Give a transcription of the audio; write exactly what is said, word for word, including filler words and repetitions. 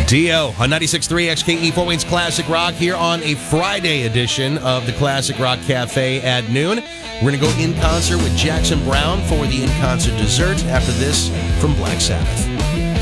Dio on ninety-six point three X K E, Fort Wayne's Classic Rock, here on a Friday edition of the Classic Rock Cafe at noon. We're going to go in concert with Jackson Browne for the in-concert dessert after this from Black Sabbath.